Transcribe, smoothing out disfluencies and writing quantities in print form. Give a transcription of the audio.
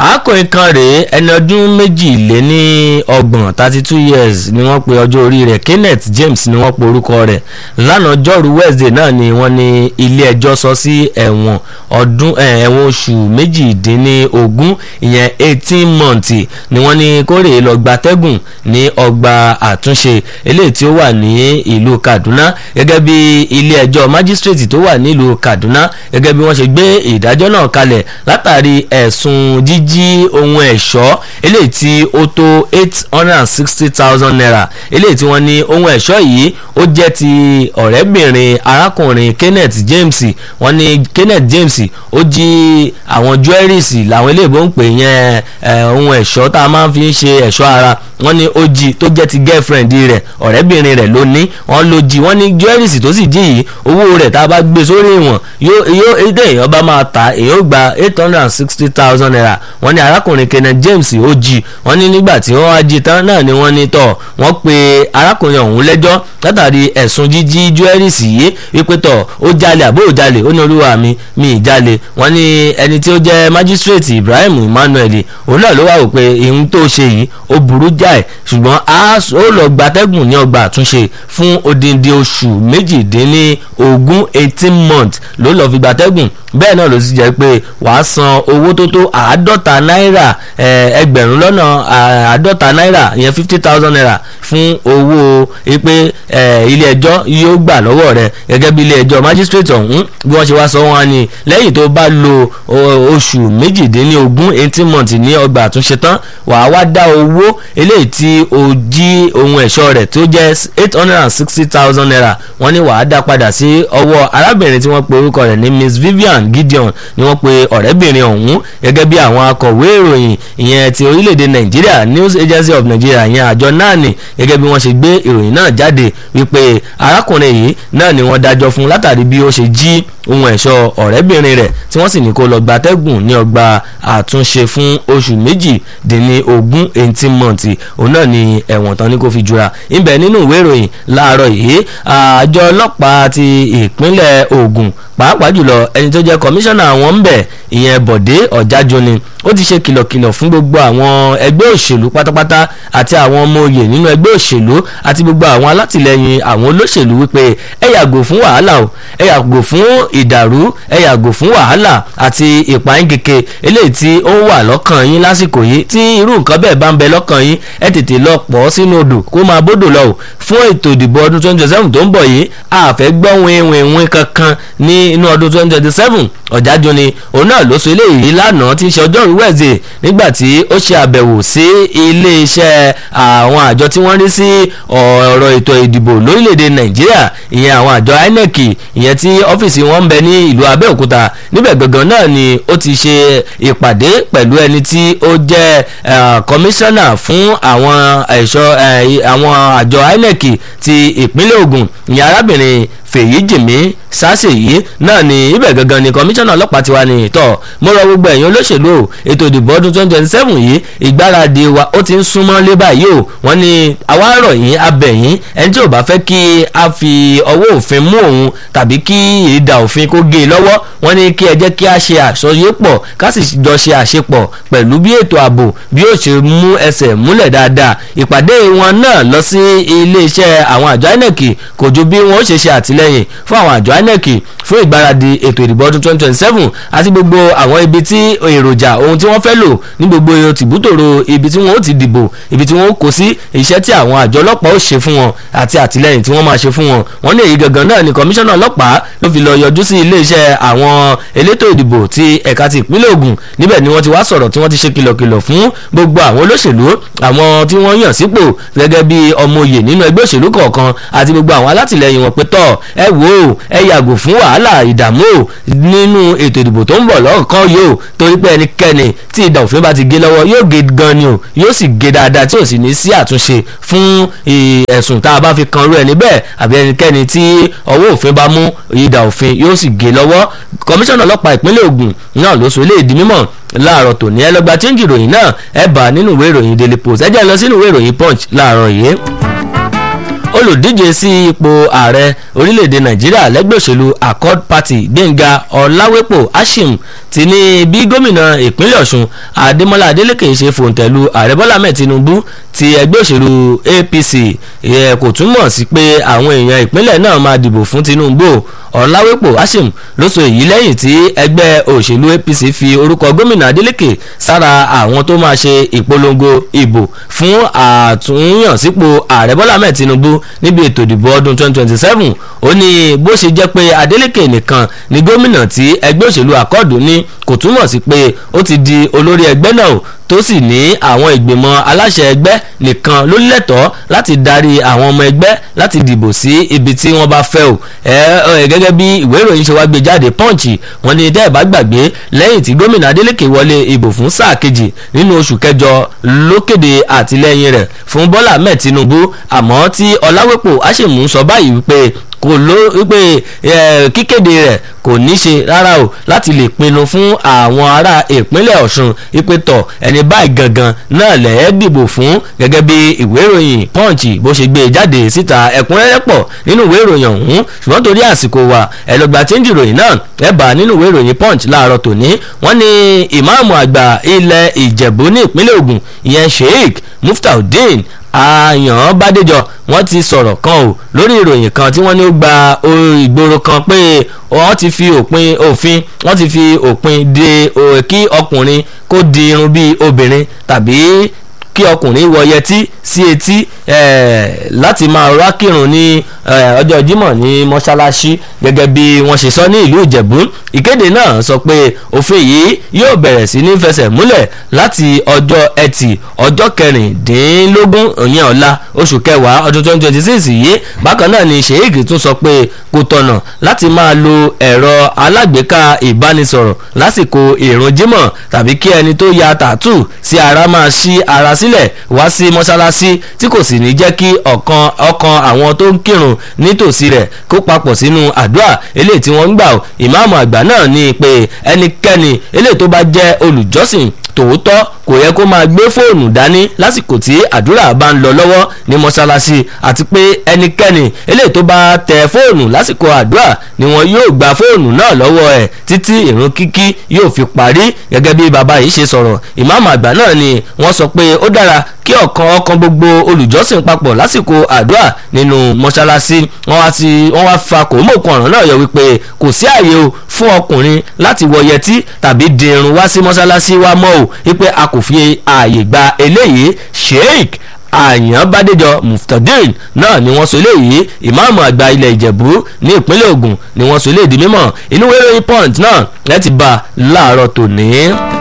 akọrin kan rèé ẹni ọdún méjìléní ọgbọ̀n 32 years ni wọ́n pe ọjọ́ orí rẹ̀. Kenneth James ni wọ́n pe orúkọ rẹ̀. lánàá ọjọ́rú Wednesday náà ni wọ́n ní ilé ẹjọ́ sọ sí ẹ̀wọ̀n oṣù méjìdínlógún ìyẹn 18 months ni wọ́n ní kórè lọ gbatẹ́gùn ní ọgbà àtúnṣe eléyìí tí ó wà ní ìlú Kaduna gẹ́gẹ́ bí ilé ẹjọ́ magistrate tó wà nílùú Kaduna gẹ́gẹ́ bí wọ́n ṣe gbé ìdájọ́ náà kalẹ̀ látàrí ẹ̀sùn jíjí ohun ẹ̀ṣọ́ eléyìí tí ó tó 860,000 naira eléyìí tí wọ́n ní ohun ẹ̀ṣọ́ yìí ó jẹ́ ti ọ̀rẹ́bìnrin arákùnrin Kenneth James. wọ́n ní Kenneth James ó jí àwọn jewelries làwọn eléèbó ń pè yẹn ohun ẹ̀ṣọ́ tá a máa fi ń ṣe ẹ̀ṣọ́ ara. wọ́n ní ó jí tó jẹ́ ti girlfriend rẹ̀ ọ̀rẹ́bìnrin rẹ̀ ló ní wọ́n ló jí. wọ́n ní jewelries tó sì jí yìí owó rẹ̀ tá a bá gbé sórí ìwọ̀n yóò èdè èèyàn bá máa ta èèyàn gba 860,000 naira. wọ́n ní arákùnrin Kenneth James ó jí. wọ́n ní nígbà tí wọ́n wá jí tán náà ni wọ́n ní tọ̀ wọ́n pe arákùnrin ọ̀hún lẹ́jọ́ látàrí ẹ̀sùn jíjí jewelries yìí wípé tọ̀ ó jalè àbó ò jalè ó ní olúwa mi ì jalè. wọ́n ní ẹni tí ó jẹ́ magistrate Ibrahim Emmanuel òun náà ló wà wò pé ìhun tó ṣe yìí ó burú jáì ṣùgbọ́n ó lọ gbatẹ́gùn ní ọgbà àtúnṣe fún odindi oṣù méjìdínlógún 18 months ló lọ fi gbatẹ́gùn. bẹ́ẹ̀ náà ló sì jẹ́ pé wàá san owó tó tó àádọ́ta náírà ẹgbẹ̀rún lọ́nà àádọ́ta náírà ìyẹn 50,000 naira fún owó pé ilé ẹjọ́ yóò gbà lọ́wọ́ rẹ̀ gẹ́gẹ́ bí ilé ẹjọ́ magistrate ọ̀hún bí wọ́n ṣe wá sọ wọn ni lẹ́yìn tó bá lo oṣù méjìdínlógún 18 months ní ọgbà àtúnṣe tán wàá wá dá owó eléyìí tí o jí ohun ẹ̀ṣọ́ rẹ̀ tó jẹ́ 860,000 naira wọ́n ní wàá dá padà sí ọwọ́ arábìnrin tí wọ́n pe orúkọ rẹ̀ ní Miss Vivian Gideon ni wọ́n pe ọ̀rẹ́bìnrin ọ̀hún gẹ́gẹ́ bí àwọn akọ̀wé ìròyìn ìyẹn ti orílẹ̀-èdè Nigeria News Agency of Nigeria ìyẹn àjọ NANI gẹ́gẹ́ bí wọ́n ṣe gbé ìròyìn náà jáde wípé arákùnrin yìí náà ni wọ́n dájọ́ fún látàrí bí ó ṣe jí ohun ẹ̀ṣọ́ ọ̀rẹ́bìnrin rẹ̀ tí wọ́n sì ní kó lọ gbatẹ́gùn ní ọgbà àtúnṣe fún oṣù méjìdínlógún 18 months òun náà ni ẹ̀wọ̀n tán ní kó fi jura. ibẹ̀ nínú ìwé ìròyìn láàárọ̀ yìí àjọ ọlọ́pàá ti ìpínlẹ̀ Ògùn pàápàá jùlọ ẹni tó jẹ́ kọmíṣánná àwọn ń bẹ̀ ìyẹn Bọ̀dé Ọ̀jájúni ó ti ṣe kìlọ̀kìlọ̀ fún gbogbo àwọn ẹgbẹ́ òṣèlú pátápátá àti àwọn ọmọ oyè nínú ẹgbẹ́ òṣèlú àti gbogbo àwọn alátìlẹyìn àwọn olóṣèlú wípé ẹ yàgò fún wàhálà o ẹ yàgò fún ìdàrú ẹ yàgò fún wàhálà àti ìpàǹkeke eléyìí tí ó wà lọ́kàn yín lásìkò yìí tí irú nǹkan bẹ́ẹ̀ bá ń bẹ lọ́kàn yín ẹ tètè lọ pọ̀ sínú odò kó máa bódò lọ o fún ètò ìdìbò ọdún 2027 tó ń bọ̀ yìí àfẹ́ gbọ́ wíwíwín kankan ní inú ọdún 2027. Ọ̀jájúni òun náà ló sọ eléyìí lánàá tí í ṣe ọjọ́rú Wednesday nígbà tí ó ṣe àbẹ̀wò sí iléeṣẹ́ àwọn àjọ tí wọ́n rí sí ọ̀rọ̀ ètò ìdìbò lórílẹ̀‐èdè Nàìjíríà ìyẹn àwọn àjọ INEC ìyẹn tí ọ́fíìsì wọn ń bẹ ní ìlú Abẹ́òkúta. níbẹ̀ gangan náà ni ó ti ṣe ìpàdé pẹ̀lú ẹni tí ó jẹ́ kọmíṣánná fún àwọn ẹ̀ṣọ́ àwọn àjọ INEC ti ìpínlẹ̀ Ògùn ìyẹn arábìnrin Fèyíjìmí Sásèyí náà ni ibẹ̀ gangan ni kọmíṣánná ọlọ́pàá ti wà ní ìtọ́ mo rọ gbogbo ẹ̀yin olóṣèlú ètò ìdìbò ọdún 2027 yìí ìgbáradì wa ó ti ń súnmọ́ lé báyìí o wọ́n ní àwa rọ̀ yín abẹ̀ yín ẹni tí ò bá fẹ́ kí a fi ọwọ́ òfin mú òun tàbí kí ìdà òfin kó gé e lọ́wọ́ wọ́n ní kí ẹ jẹ́ kí a ṣe àsọyépọ̀ ká sì jọ ṣe àṣepọ̀ pẹ̀lú bí ètò ààbò bí ó ṣe mú ẹsẹ̀ múlẹ̀ dáadáa. ìpàdé wọn náà lọ sí iléeṣẹ́ àwọn àjọ INEC kò ju bí wọ́n ó ṣe ṣe àtìlẹ́yìn fún àwọn àjọ INEC fún ìgbáradì ètò ìdìbò ọdún 2027 àti gbogbo àwọn ibi tí èròjà ohun tí wọ́n fẹ́ lò ní gbogbo tìbútòrò ibi tí wọ́n ó ti dìbò ibi tí wọ́n ó kó sí iṣẹ́ tí àwọn àjọ ọlọ́pàá ó ṣe fún wọn àti àtìlẹ́yìn tí wọ́n máa ṣe fún wọn. wọ́n ní èyí gangan náà ni kọmíṣánná ọlọ́pàá ló fi lọ yọjú sí iléeṣẹ́ àwọn elétò ìdìbò ti ẹ̀ka ti ìpínlẹ̀ Ògùn. níbẹ̀ ni wọ́n ti wá sọ̀rọ̀ tí wọ́n ti ṣe kìlọ̀kìlọ̀ fún gbogbo àwọn olóṣèlú àwọn tí wọ́n yàn sípò gẹ́gẹ́ bí ọmọ oyè nínú ẹgbẹ́ òṣèlú kọ̀ọ̀kan àti gbogbo àwọn alátìlẹyìn wọn pé tọ́ ẹ wò ó ẹ yàgò fún wàhálà ìdààmú nínú ètò ìdìbò tó ń bọ̀ lọ́kàn yóò torí pé ẹnikẹ́ni tí ìdà òfin bá ti gé lọ́wọ́ yóò gé gan ni o yóò sì gé dáadáa tí ò sì ní sí àtúnṣe fún ẹ̀sùn tá a bá fi kan irú ẹni bẹ́ẹ̀ àbí ẹnikẹ́ni tí ọwọ́ òfin bá mú ìdà òfin yóò sì gé lọ́wọ́. kọmíṣánná ọlọ́pàá ìpínlẹ̀ Ògùn náà ló sọ eléyìí di mímọ̀ láàárọ̀ tòní ẹ lọ́gbà tí ń jìròyìn náà ẹ bá nínú ìwé ìròyìn Daily Post ẹ jẹ́ lọ sínú ìwé ìròyìn Punch láàárọ̀ yìí. olùdíje sí ipò ààrẹ orílẹ̀-èdè nàìjíríà lẹ́gbẹ́ òṣèlú Accord Party Gbẹ́ngà Ọláwépò Ashim ti ní bí gómìnà ìpínlẹ̀ Ọ̀ṣun Adémọ́lá Adélékè ṣe fòǹtẹ̀lù ààrẹ Bọ́lá Ahmed Tinubu ti ẹgbẹ́ òṣèlú APC kò túmọ̀ sí pé àwọn èèyàn ìpínlẹ̀ náà máa dìbò fún Tinubu. Ọláwépò Ashim ló sọ èyí lẹ́yìn tí ẹgbẹ́ òṣèlú APC fi orúkọ gómìnà Adélékè sára àwọn tó máa ṣe ìpolongo ìbò fún àtúnyànsípò ààrẹ Bọ́lá Ahmed Tinubu níbi ètò ìdìbò ọdún 2027. ó ní bó ṣe jẹ́ pé Adélékè nìkan ni gómìnà tí ẹgbẹ́ òṣèlú Accord ní kò túmọ̀ sí pé ó ti di olórí ẹgbẹ́ náà tó sì ní àwọn ìgbìmọ̀ aláṣẹ ẹgbẹ́ nìkan ló lẹ́tọ̀ọ́ láti darí àwọn ọmọ ẹgbẹ́ láti dìbò sí ibi tí wọ́n bá fẹ́ o. Gẹ́gẹ́ bí ìwé ìròyìn ṣe wá gbé jáde Punch wọ́n ní tẹ́ ẹ̀ bá gbàgbé lẹ́yìn tí gómìnà Adélékè wọlé ìbò fún sáà kejì nínú oṣù kẹjọ ló kéde àtìlẹ́yìn rẹ̀ fún Bọ́lá Ahmed Tinubu, àmọ́ tí Ọláwépò Ashim sọ báyìí wípé wípé kíkéde rẹ̀ kò ní ṣe rárá o láti lè pinnu fún àwọn ará ìpínlẹ̀ Ọ̀ṣun ìpètọ̀ ẹni báyìí gangan náà lẹ́ẹ̀ dìbò fún, gẹ́gẹ́ bí ìwé ìròyìn Punch bó ṣe gbé jáde síta. ẹ̀kúnrẹ́rẹ́ pọ̀ nínú ìwé ìròyìn ọ̀hún ṣùgbọ́n torí àsìkò wa ẹlọgbà tí ń dìròyìn náà ẹ bá nínú ìwé ìròyìn Punch láàárọ̀ tòní. wọ́n ní ìmáàmù àgbà ilẹ̀ Ìjẹ̀bú ní ìpínlẹ̀ Ògùn ìyẹn Sheikh Muftaudeen Àyànbádéjọ wọ́n ti sọ̀rọ̀ kan o lórí ìròyìn kan tí wọ́n ní ó gba ìgboro kan pé wọ́n ti fi òpin de kí ọkùnrin kó di irun bíi obìnrin tàbí kí ọkùnrin wọ yẹtí sí etí láti máa wá kírun ní ọjọ́ Jímọ̀ ní mọ́ṣáláṣí gẹ́gẹ́ bí wọ́n ṣe sọ ní ìlú Ìjẹ̀bú. ìkéde náà sọ pé òfin yìí yóò bẹ̀rẹ̀ sí ní fẹsẹ̀ múlẹ̀ láti ọjọ́ Ẹtì ọjọ́ 16 ìyẹn ọ̀la oṣù kẹwàá ọdún 2026 yìí. bákan náà ni Sheikh tún sọ pé kò tọ̀nà láti máa lo ẹ̀rọ alágbèéká ìbánisọ̀rọ̀ lásìkò ìrun Jímọ̀ tàbí kí ẹni tó ya tàtù sí ara máa ṣí ara sílẹ̀ wá sí mọ́ṣáláṣí tí kò sì ní jẹ́ kí ọkàn àwọn tó ń kírun nítòsí rẹ̀ kó papọ̀ sínú àdúrà eléyìí tí wọ́n ń gbà. ìmáàmù àgbà náà ní pé ẹnikẹ́ni eléyìí tó bá jẹ́ olùjọ́sìn tòótọ́ kò yẹ kó máa gbé fóònù dání lásìkò tí àdúrà bá ń lọ lọ́wọ́ ní mọ́ṣáláṣí, àti pé ẹnikẹ́ni eléyìí tó bá tẹ fóònù lásìkò àdúrà ni wọn yóò gba fóònù náà lọ́wọ́ ẹ̀ títí ìrun kíkí yóò fi parí. gẹ́gẹ́ bí bàbá yìí ṣe sọ̀rọ̀ ìmáàmù àgbà náà ni wọ́n sọ pé ó dára kí ọkàn gbogbo olùjọ́sìn papọ̀ lásìkò àdúrà nínú mọ́ṣáláṣí. wọ́n wá fa kòmókun ọ̀ràn náà yọ wípé kò sí àyè o fún ọkùnrin láti wọ yẹtí tàbí di irun wá sí mọ́ṣáláṣí wá mọ́ o wípé a kò fi ààyè gba eléyìí. Sheikh Àyànbádéjọ Muftaudeen náà ni wọ́n sọ eléyìí ìmáàmù àgbà ilẹ̀ Ìjẹ̀bú ní ìpínlẹ̀ Ògùn ni wọ́n sọ eléyìí di mímọ̀. inú ìwé ìròyìn Punch náà ẹ ti bá láàárọ̀ tòní.